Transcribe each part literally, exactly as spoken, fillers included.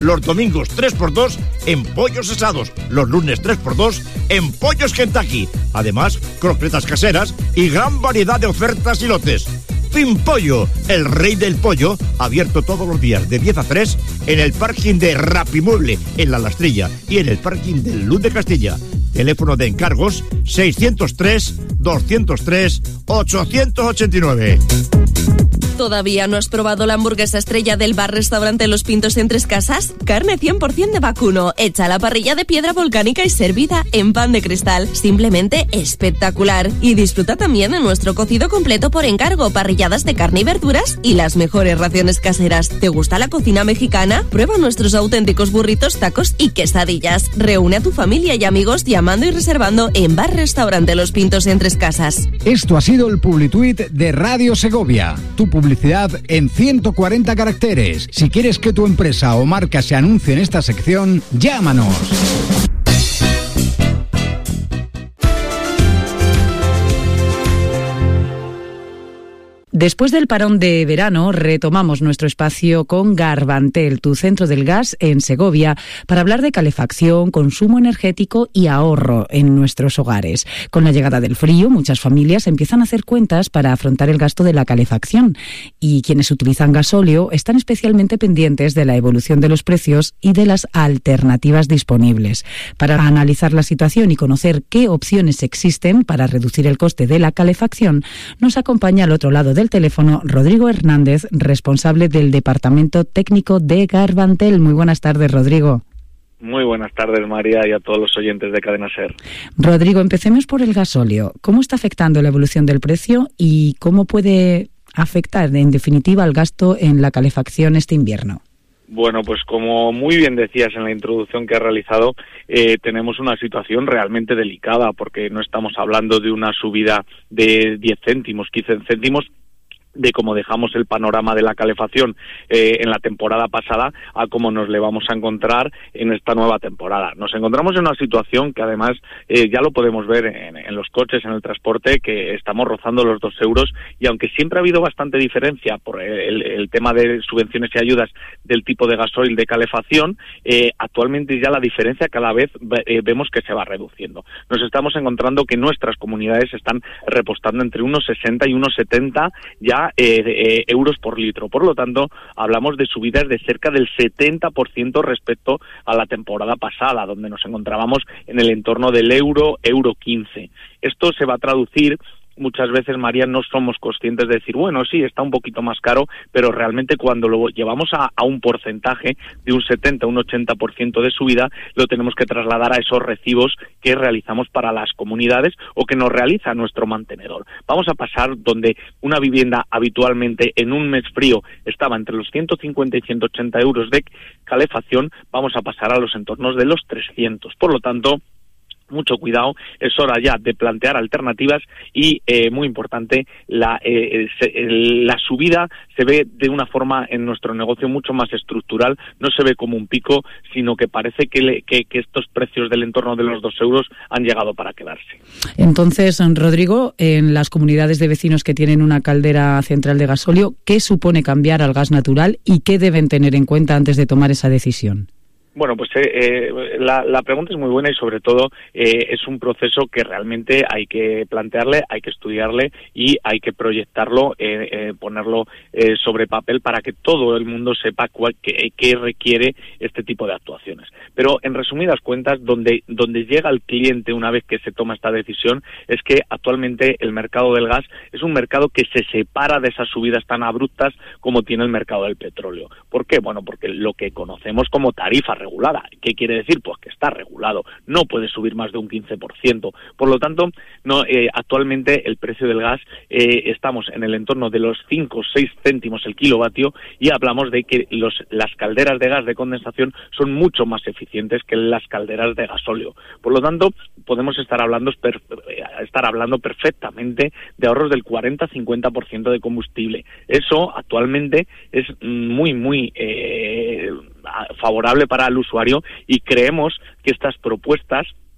Los domingos tres por dos en pollos asados. Los lunes tres por dos en pollos Kentucky. Además, croquetas caseras y gran variedad de ofertas y lotes. Pimpollo, el rey del pollo, abierto todos los días de diez a tres en el parking de Rapimueble, en La Lastrilla, y en el parking del Luz de Castilla. Teléfono de encargos seiscientos tres, doscientos tres, ochocientos ochenta y nueve. ¿Todavía no has probado la hamburguesa estrella del bar-restaurante Los Pintos en Tres Casas? Carne cien por ciento de vacuno, hecha a la parrilla de piedra volcánica y servida en pan de cristal. Simplemente espectacular. Y disfruta también de nuestro cocido completo por encargo, parrilladas de carne y verduras y las mejores raciones caseras. ¿Te gusta la cocina mexicana? Prueba nuestros auténticos burritos, tacos y quesadillas. Reúne a tu familia y amigos llamando y reservando en bar-restaurante Los Pintos en Tres Casas. Esto ha sido el Publituit de Radio Segovia. Tu publicidad en ciento cuarenta caracteres. Si quieres que tu empresa o marca se anuncie en esta sección, llámanos. Después del parón de verano, retomamos nuestro espacio con Garbantel, tu centro del gas en Segovia, para hablar de calefacción, consumo energético y ahorro en nuestros hogares. Con la llegada del frío, muchas familias empiezan a hacer cuentas para afrontar el gasto de la calefacción, y quienes utilizan gasóleo están especialmente pendientes de la evolución de los precios y de las alternativas disponibles. Para analizar la situación y conocer qué opciones existen para reducir el coste de la calefacción, nos acompaña al otro lado del teléfono Rodrigo Hernández, responsable del Departamento Técnico de Garbantel. Muy buenas tardes, Rodrigo. Muy buenas tardes, María, y a todos los oyentes de Cadena SER. Rodrigo, empecemos por el gasóleo. ¿Cómo está afectando la evolución del precio y cómo puede afectar, en definitiva, el gasto en la calefacción este invierno? Bueno, pues como muy bien decías en la introducción que has realizado, eh, tenemos una situación realmente delicada, porque no estamos hablando de una subida de diez céntimos, quince céntimos, de cómo dejamos el panorama de la calefacción eh, en la temporada pasada a cómo nos le vamos a encontrar en esta nueva temporada. Nos encontramos en una situación que además eh, ya lo podemos ver en, en los coches, en el transporte, que estamos rozando los dos euros, y aunque siempre ha habido bastante diferencia por el, el tema de subvenciones y ayudas del tipo de gasoil de calefacción, eh, actualmente ya la diferencia cada vez eh, vemos que se va reduciendo. Nos estamos encontrando que nuestras comunidades están repostando entre uno sesenta y uno setenta ya Eh, eh, euros por litro. Por lo tanto, hablamos de subidas de cerca del setenta por ciento respecto a la temporada pasada, donde nos encontrábamos en el entorno del euro, euro quince. Esto se va a traducir. Muchas veces, María, no somos conscientes de decir, bueno, sí, está un poquito más caro, pero realmente cuando lo llevamos a, a un porcentaje de un setenta, un ochenta por ciento de subida, lo tenemos que trasladar a esos recibos que realizamos para las comunidades o que nos realiza nuestro mantenedor. Vamos a pasar donde una vivienda habitualmente en un mes frío estaba entre los ciento cincuenta y ciento ochenta euros de calefacción, vamos a pasar a los entornos de los trescientos. Por lo tanto, mucho cuidado, es hora ya de plantear alternativas y, eh, muy importante, la, eh, se, la subida se ve de una forma en nuestro negocio mucho más estructural, no se ve como un pico, sino que parece que, le, que, que estos precios del entorno de los dos euros han llegado para quedarse. Entonces, Rodrigo, en las comunidades de vecinos que tienen una caldera central de gasóleo, ¿qué supone cambiar al gas natural y qué deben tener en cuenta antes de tomar esa decisión? Bueno, pues eh, eh, la, la pregunta es muy buena y sobre todo eh, es un proceso que realmente hay que plantearle, hay que estudiarle y hay que proyectarlo, eh, eh, ponerlo eh, sobre papel para que todo el mundo sepa cuál, qué, qué requiere este tipo de actuaciones. Pero en resumidas cuentas, donde, donde llega el cliente una vez que se toma esta decisión es que actualmente el mercado del gas es un mercado que se separa de esas subidas tan abruptas como tiene el mercado del petróleo. ¿Por qué? Bueno, porque lo que conocemos como tarifa regulada. ¿Qué quiere decir? Pues que está regulado, no puede subir más de un quince por ciento. Por lo tanto, no, eh, actualmente el precio del gas eh, estamos en el entorno de los cinco o seis céntimos el kilovatio y hablamos de que los, las calderas de gas de condensación son mucho más eficientes que las calderas de gasóleo. Por lo tanto, podemos estar hablando, per, estar hablando perfectamente de ahorros del cuarenta a cincuenta por ciento de combustible. Eso actualmente es muy, muy eh, favorable para el usuario y creemos que estas propuestas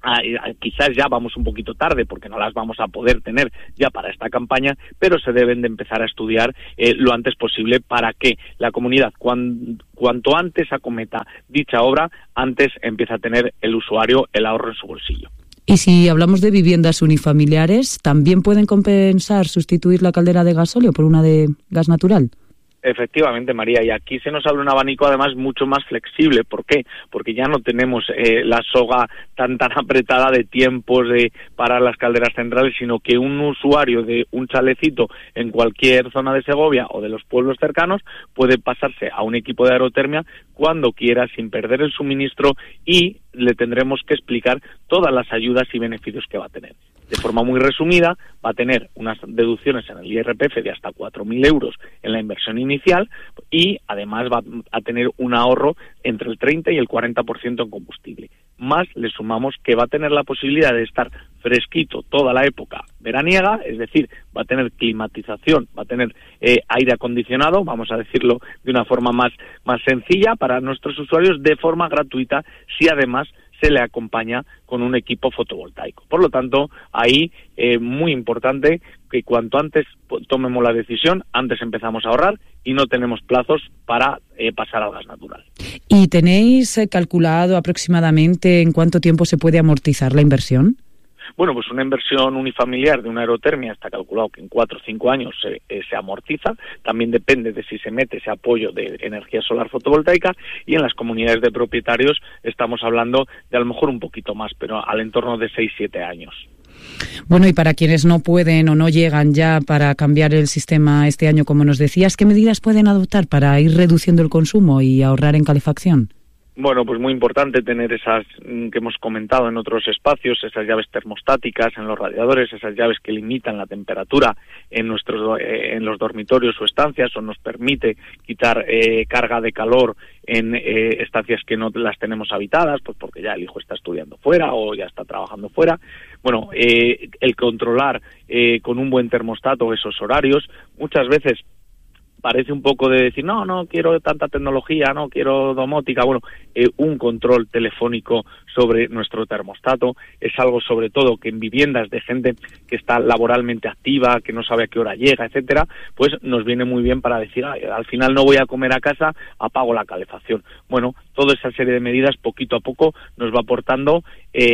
quizás ya vamos un poquito tarde porque no las vamos a poder tener ya para esta campaña, pero se deben de empezar a estudiar eh, lo antes posible para que la comunidad, cuan, cuanto antes acometa dicha obra, antes empieza a tener el usuario el ahorro en su bolsillo. Y si hablamos de viviendas unifamiliares, ¿también pueden compensar sustituir la caldera de gasóleo por una de gas natural? Efectivamente, María, y aquí se nos abre un abanico además mucho más flexible. ¿Por qué? Porque ya no tenemos eh, la soga tan tan apretada de tiempos de, para las calderas centrales, sino que un usuario de un chalecito en cualquier zona de Segovia o de los pueblos cercanos puede pasarse a un equipo de aerotermia cuando quiera, sin perder el suministro, y le tendremos que explicar todas las ayudas y beneficios que va a tener. De forma muy resumida, va a tener unas deducciones en el I R P F de hasta cuatro mil euros en la inversión inicial y además va a tener un ahorro entre el treinta y el cuarenta por ciento en combustible. Más le sumamos que va a tener la posibilidad de estar fresquito toda la época veraniega, es decir, va a tener climatización, va a tener eh, aire acondicionado, vamos a decirlo de una forma más, más sencilla para nuestros usuarios, de forma gratuita, si además se le acompaña con un equipo fotovoltaico. Por lo tanto, ahí eh, muy importante que cuanto antes tomemos la decisión, antes empezamos a ahorrar y no tenemos plazos para eh, pasar al gas natural. ¿Y tenéis eh, calculado aproximadamente en cuánto tiempo se puede amortizar la inversión? Bueno, pues una inversión unifamiliar de una aerotermia está calculado que en cuatro o cinco años se, eh, se amortiza. También depende de si se mete ese apoyo de energía solar fotovoltaica, y en las comunidades de propietarios estamos hablando de a lo mejor un poquito más, pero al entorno de seis a siete años. Bueno, y para quienes no pueden o no llegan ya para cambiar el sistema este año, como nos decías, ¿qué medidas pueden adoptar para ir reduciendo el consumo y ahorrar en calefacción? Bueno, pues muy importante tener esas que hemos comentado en otros espacios, esas llaves termostáticas en los radiadores, esas llaves que limitan la temperatura en nuestros eh, en los dormitorios o estancias, o nos permite quitar eh, carga de calor en eh, estancias que no las tenemos habitadas, pues porque ya el hijo está estudiando fuera o ya está trabajando fuera. Bueno, eh, el controlar eh, con un buen termostato esos horarios, muchas veces parece un poco de decir, no, no quiero tanta tecnología, no quiero domótica. Bueno, eh, un control telefónico sobre nuestro termostato es algo, sobre todo, que en viviendas de gente que está laboralmente activa, que no sabe a qué hora llega, etcétera, pues nos viene muy bien para decir, ah, al final no voy a comer a casa, apago la calefacción. Bueno, toda esa serie de medidas poquito a poco nos va aportando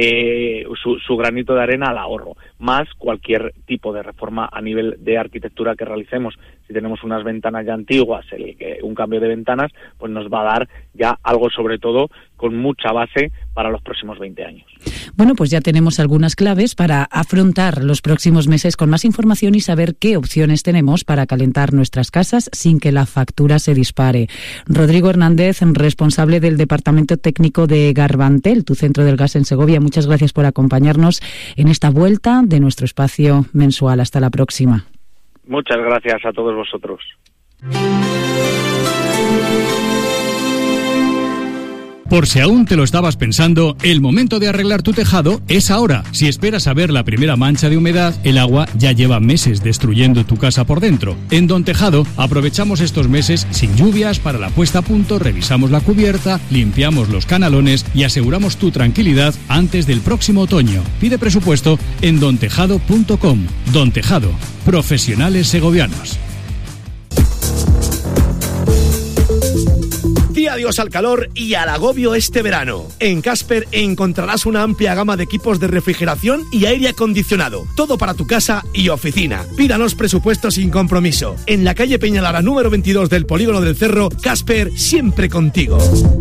eh, su, su granito de arena al ahorro, más cualquier tipo de reforma a nivel de arquitectura que realicemos. Si tenemos unas ventanas ya antiguas, el, un cambio de ventanas, pues nos va a dar ya algo, sobre todo, con mucha base para los próximos veinte años. Bueno, pues ya tenemos algunas claves para afrontar los próximos meses con más información y saber qué opciones tenemos para calentar nuestras casas sin que la factura se dispare. Rodrigo Hernández, responsable del Departamento Técnico de Garbantel, tu centro del gas en Segovia, muchas gracias por acompañarnos en esta vuelta de nuestro espacio mensual. Hasta la próxima. Muchas gracias a todos vosotros. Por si aún te lo estabas pensando, el momento de arreglar tu tejado es ahora. Si esperas a ver la primera mancha de humedad, el agua ya lleva meses destruyendo tu casa por dentro. En Don Tejado aprovechamos estos meses sin lluvias para la puesta a punto, revisamos la cubierta, limpiamos los canalones y aseguramos tu tranquilidad antes del próximo otoño. Pide presupuesto en don tejado punto com. Don Tejado, profesionales segovianos. Di adiós al calor y al agobio este verano. En Casper encontrarás una amplia gama de equipos de refrigeración y aire acondicionado. Todo para tu casa y oficina. Pídanos presupuestos sin compromiso. En la calle Peñalara número veintidós del Polígono del Cerro, Casper, siempre contigo.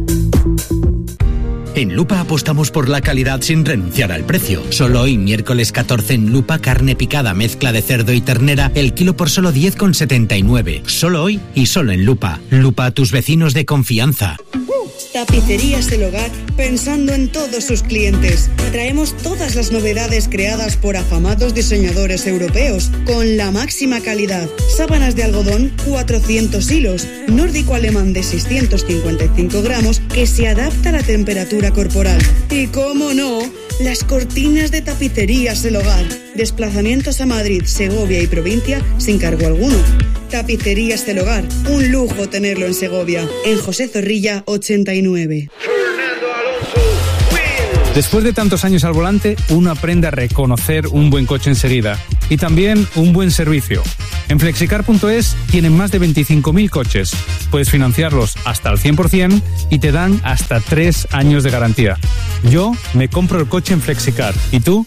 En Lupa apostamos por la calidad sin renunciar al precio. Solo hoy, miércoles catorce, en Lupa, carne picada, mezcla de cerdo y ternera, el kilo por solo diez con setenta y nueve. Solo hoy y solo en Lupa. Lupa, tus vecinos de confianza. Tapicerías El Hogar, pensando en todos sus clientes. Traemos todas las novedades creadas por afamados diseñadores europeos, con la máxima calidad. Sábanas de algodón, cuatrocientos hilos. Nórdico alemán de seiscientos cincuenta y cinco gramos, que se adapta a la temperatura corporal. Y cómo no, las cortinas de Tapicerías El Hogar. Desplazamientos a Madrid, Segovia y provincia sin cargo alguno. Tapicerías El Hogar, un lujo tenerlo en Segovia. En José Zorrilla ochenta y nueve. Después de tantos años al volante, uno aprende a reconocer un buen coche enseguida y también un buen servicio. En flexicar punto es tienen más de veinticinco mil coches. Puedes financiarlos hasta al cien por ciento y te dan hasta tres años de garantía. Yo me compro el coche en Flexicar. ¿Y tú?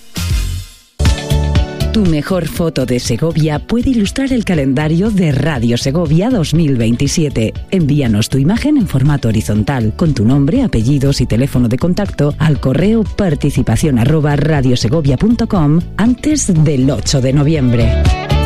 Tu mejor foto de Segovia puede ilustrar el calendario de Radio Segovia dos mil veintisiete. Envíanos tu imagen en formato horizontal con tu nombre, apellidos y teléfono de contacto al correo participación arroba radiosegovia punto com antes del ocho de noviembre.